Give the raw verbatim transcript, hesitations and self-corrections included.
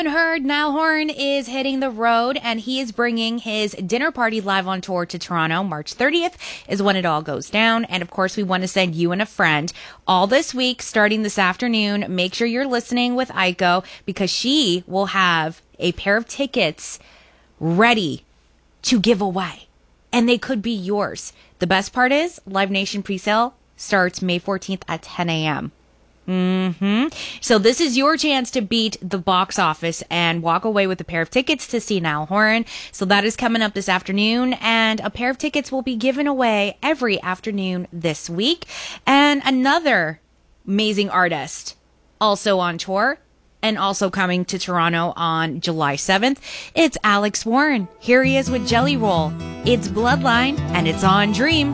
Heard Niall Horan is hitting the road, and he is bringing his dinner party live on tour to Toronto. March thirtieth is when it all goes down. And of course, we want to send you and a friend all this week, starting this afternoon. Make sure you're listening with Aiko, because she will have a pair of tickets ready to give away, and they could be yours. The best part is Live Nation presale starts May fourteenth at ten a.m. Mm-hmm. So this is your chance to beat the box office and walk away with a pair of tickets to see Niall Horan. So that is coming up this afternoon, and a pair of tickets will be given away every afternoon this week. And another amazing artist also on tour and also coming to Toronto on July seventh. It's Alex Warren. Here he is with Jelly Roll. It's Bloodline, and it's on Dream.